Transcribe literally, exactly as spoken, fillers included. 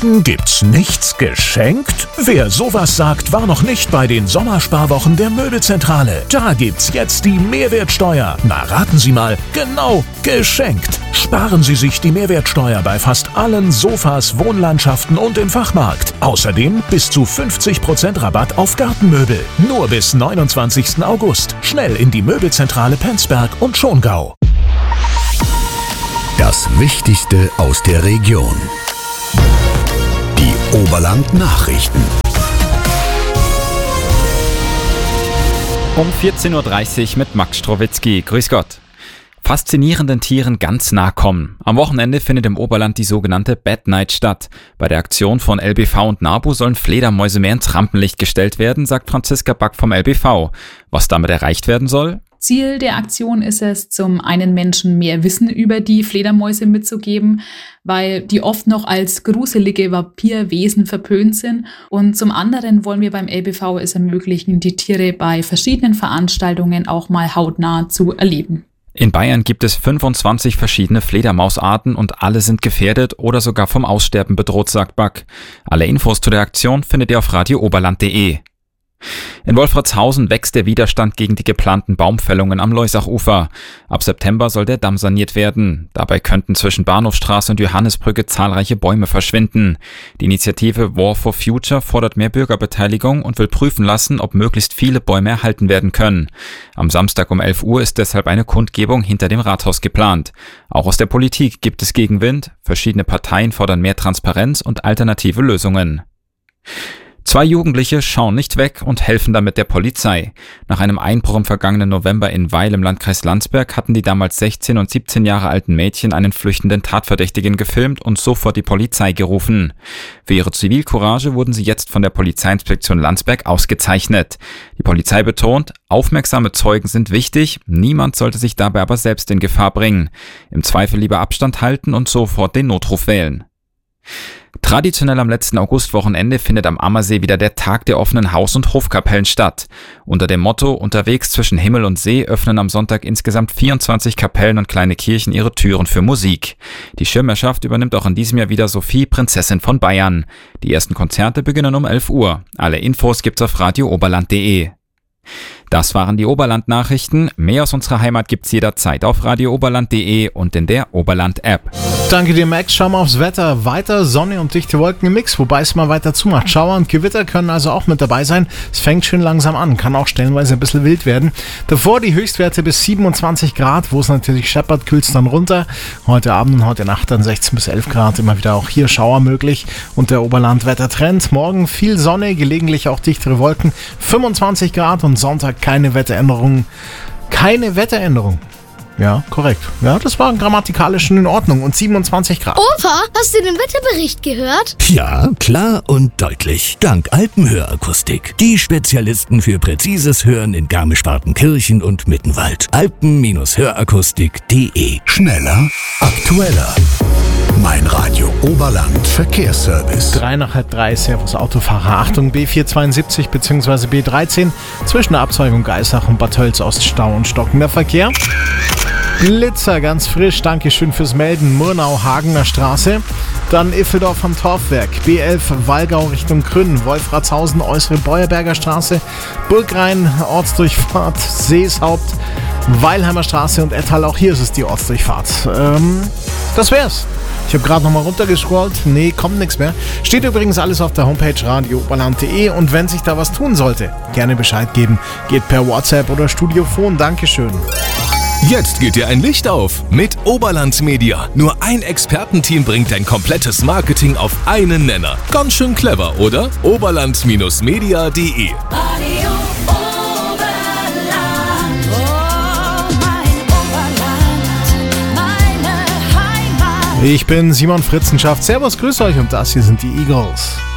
Deswegen gibt's nichts geschenkt? Wer sowas sagt, war noch nicht bei den Sommersparwochen der Möbelzentrale. Da gibt's jetzt die Mehrwertsteuer. Na, raten Sie mal, genau, geschenkt. Sparen Sie sich die Mehrwertsteuer bei fast allen Sofas, Wohnlandschaften und im Fachmarkt. Außerdem bis zu fünfzig Prozent Rabatt auf Gartenmöbel. Nur bis neunundzwanzigsten August. Schnell in die Möbelzentrale Penzberg und Schongau. Das Wichtigste aus der Region. Die Oberland-Nachrichten. Um vierzehn Uhr dreißig mit Max Strowitzki. Grüß Gott. Faszinierenden Tieren ganz nah kommen. Am Wochenende findet im Oberland die sogenannte Bat Night statt. Bei der Aktion von L B V und NABU sollen Fledermäuse mehr ins Rampenlicht gestellt werden, sagt Franziska Back vom L B V. Was damit erreicht werden soll? Ziel der Aktion ist es, zum einen Menschen mehr Wissen über die Fledermäuse mitzugeben, weil die oft noch als gruselige Vampirwesen verpönt sind. Und zum anderen wollen wir beim L B V es ermöglichen, die Tiere bei verschiedenen Veranstaltungen auch mal hautnah zu erleben. In Bayern gibt es fünfundzwanzig verschiedene Fledermausarten und alle sind gefährdet oder sogar vom Aussterben bedroht, sagt Back. Alle Infos zu der Aktion findet ihr auf radio oberland punkt de. In Wolfratshausen wächst der Widerstand gegen die geplanten Baumfällungen am Leusachufer. Ab September soll der Damm saniert werden. Dabei könnten zwischen Bahnhofstraße und Johannisbrücke zahlreiche Bäume verschwinden. Die Initiative War for Future fordert mehr Bürgerbeteiligung und will prüfen lassen, ob möglichst viele Bäume erhalten werden können. Am Samstag um elf Uhr ist deshalb eine Kundgebung hinter dem Rathaus geplant. Auch aus der Politik gibt es Gegenwind. Verschiedene Parteien fordern mehr Transparenz und alternative Lösungen. Zwei Jugendliche schauen nicht weg und helfen damit der Polizei. Nach einem Einbruch im vergangenen November in Weil im Landkreis Landsberg hatten die damals sechzehn und siebzehn Jahre alten Mädchen einen flüchtenden Tatverdächtigen gefilmt und sofort die Polizei gerufen. Für ihre Zivilcourage wurden sie jetzt von der Polizeiinspektion Landsberg ausgezeichnet. Die Polizei betont, aufmerksame Zeugen sind wichtig, niemand sollte sich dabei aber selbst in Gefahr bringen. Im Zweifel lieber Abstand halten und sofort den Notruf wählen. Traditionell am letzten Augustwochenende findet am Ammersee wieder der Tag der offenen Haus- und Hofkapellen statt. Unter dem Motto Unterwegs zwischen Himmel und See öffnen am Sonntag insgesamt vierundzwanzig Kapellen und kleine Kirchen ihre Türen für Musik. Die Schirmherrschaft übernimmt auch in diesem Jahr wieder Sophie, Prinzessin von Bayern. Die ersten Konzerte beginnen um elf Uhr. Alle Infos gibt's auf radio oberland punkt de. Das waren die Oberland-Nachrichten. Mehr aus unserer Heimat gibt's jederzeit auf radio oberland punkt de und in der Oberland-App. Danke dir, Max. Schauen wir aufs Wetter. Weiter Sonne und dichte Wolken im Mix, wobei es mal weiter zumacht. Schauer und Gewitter können also auch mit dabei sein. Es fängt schön langsam an, kann auch stellenweise ein bisschen wild werden. Davor die Höchstwerte bis siebenundzwanzig Grad, wo es natürlich scheppert, kühlt es dann runter. Heute Abend und heute Nacht dann sechzehn bis elf Grad, immer wieder auch hier Schauer möglich. Und der Oberland-Wettertrend. Morgen viel Sonne, gelegentlich auch dichtere Wolken, fünfundzwanzig Grad und Sonntag keine Wetteränderung. Keine Wetteränderung. Ja, korrekt. Ja, das war grammatikalisch schon in Ordnung. Und siebenundzwanzig Grad. Opa, hast du den Wetterbericht gehört? Ja, klar und deutlich. Dank Alpenhörakustik. Die Spezialisten für präzises Hören in Garmisch-Partenkirchen und Mittenwald. alpen Hörakustik punkt de. Schneller, aktueller. Mein Radio Oberland Verkehrsservice. Drei nach halb drei, Servus Autofahrer. Achtung, B vierhundertzweiundsiebzig bzw. B dreizehn zwischen der Abzweigung Geisach und Bad Tölz Ost Stau und stockender Verkehr. Blitzer, ganz frisch, Dankeschön fürs Melden. Murnau, Hagener Straße. Dann Iffeldorf am Torfwerk. B elf, Wallgau Richtung Grün. Wolfratshausen, Äußere Beuerberger Straße. Burgrhein, Ortsdurchfahrt. Seeshaupt, Weilheimer Straße und Ettal. Auch hier ist es die Ortsdurchfahrt. Ähm, das wär's. Ich habe gerade nochmal runtergescrollt. Nee, kommt nichts mehr. Steht übrigens alles auf der Homepage radio oberland punkt de und wenn sich da was tun sollte, gerne Bescheid geben. Geht per WhatsApp oder Studiophon. Dankeschön. Jetzt geht dir ein Licht auf mit Oberland Media. Nur ein Expertenteam bringt dein komplettes Marketing auf einen Nenner. Ganz schön clever, oder? oberland Media punkt de. Ich bin Simon Fritzenschaft. Servus, grüß euch und das hier sind die Eagles.